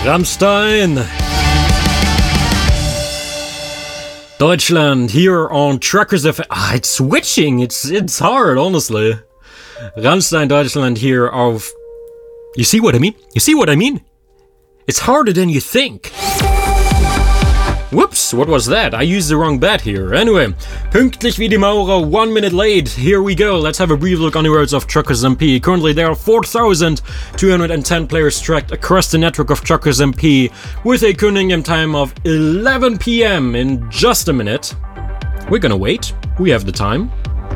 Rammstein. Deutschland here on Truckers FM. It's switching. It's hard, honestly. Rammstein, Deutschland here auf. You see what I mean? You see what I mean? It's harder than you think. Whoops, what was that? I used the wrong bet here. Anyway, pünktlich wie die Maurer, 1 minute late. Here we go. Let's have a brief look on the roads of Truckers MP. Currently, there are 4,210 players tracked across the network of Truckers MP with a Cunningham time of 11 p.m. in just a minute. We're gonna wait. We have the time.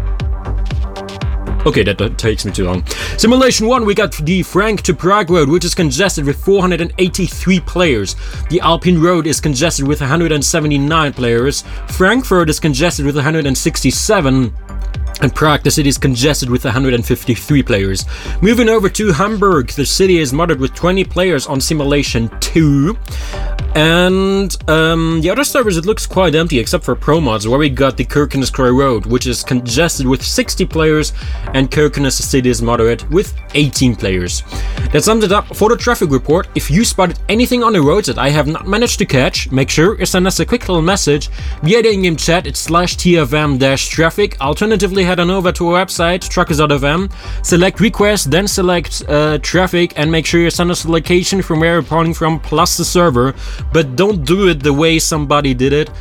Okay, that takes me too long. Simulation 1, we got the Frank to Prague road, which is congested with 483 players. The Alpine road is congested with 179 players. Frankfurt is congested with 167. And Prague, the city, is congested with 153 players. Moving over to Hamburg, the city is modded with 20 players on Simulation 2. And the other servers, it looks quite empty except for Pro Mods, where we got the Kirkenes road, which is congested with 60 players, and Kirkenes city is moderate with 18 players. That sums it up for the traffic report. If you spotted anything on the roads that I have not managed to catch, make sure you send us a quick little message via the in-game chat. It's /TFM-traffic. Alternatively, head on over to our website, truckers.fm, select request, then select traffic, and make sure you send us the location from where you're reporting from plus the server. But don't do it the way somebody did it,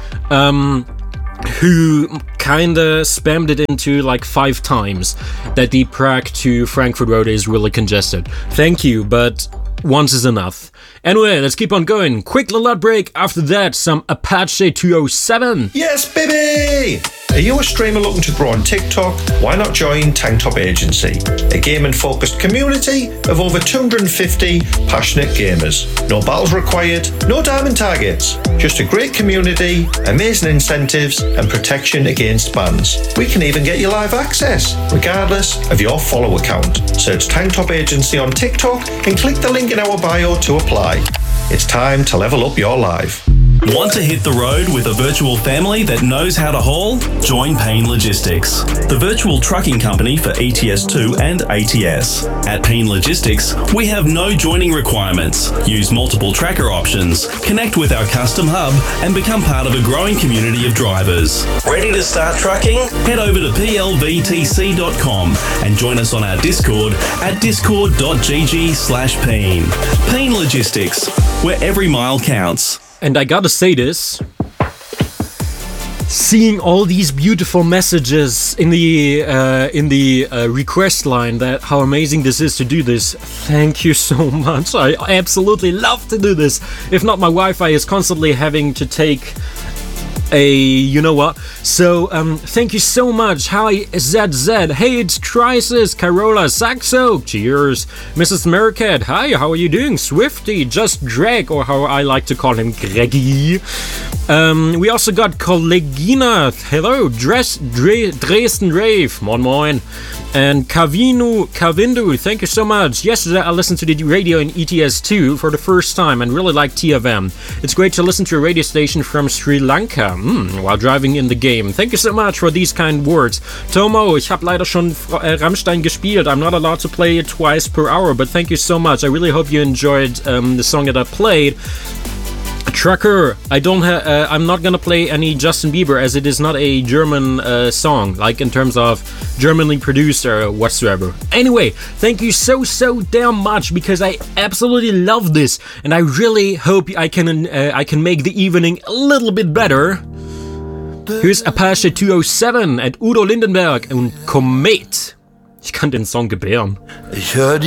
who kinda spammed it into like 5 times that the Prague to Frankfurt road is really congested. Thank you, but once is enough. Anyway, let's keep on going. Quick little ad break. After that, some Apache 207. Yes, baby! Are you a streamer looking to grow on TikTok? Why not join Tanktop Agency, a gaming-focused community of over 250 passionate gamers. No battles required, no diamond targets, just a great community, amazing incentives, and protection against bans. We can even get you live access, regardless of your follow account. Search Tanktop Agency on TikTok and click the link in our bio to apply. It's time to level up your life. Want to hit the road with a virtual family that knows how to haul? Join Payne Logistics, the virtual trucking company for ETS2 and ATS. At Payne Logistics, we have no joining requirements. Use multiple tracker options, connect with our custom hub, and become part of a growing community of drivers. Ready to start trucking? Head over to plvtc.com and join us on our Discord at discord.gg/Payne. Payne Logistics, where every mile counts. And I gotta say this, seeing all these beautiful messages in the request line, that how amazing this is to do this. Thank you so much. I absolutely love to do this. If not, my Wi-Fi is constantly having to take a you know what. So thank you so much. Hi ZZ. Hey, it's Crisis. Carola Saxo. Cheers. Mrs. Mercat. Hi, how are you doing? Swifty. Just Greg, or how I like to call him, Greggy. We also got Collegina. Hello. Dresden Rave. Moin moin. And Kavindu, thank you so much. Yesterday I listened to the radio in ETS2 for the first time and really liked TFM. It's great to listen to a radio station from Sri Lanka while driving in the game. Thank you so much for these kind words. Tomo, ich habe leider schon Rammstein gespielt. I'm not allowed to play it twice per hour, but thank you so much. I really hope you enjoyed the song that I played. Trucker, I'm not gonna play any Justin Bieber, as it is not a German song, like in terms of Germanly produced or whatsoever. Anyway, thank you so damn much, because I absolutely love this, and I really hope I can make the evening a little bit better. Here's Apache 207 at Udo Lindenberg und Komet. Ich kann den Song gebären. Ich hör die